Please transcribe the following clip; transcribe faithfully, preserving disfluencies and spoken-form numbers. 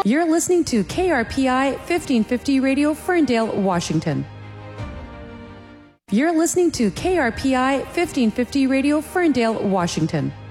You're listening to K R P I fifteen fifty Radio, Ferndale, Washington. You're listening to K R P I fifteen fifty Radio, Ferndale, Washington.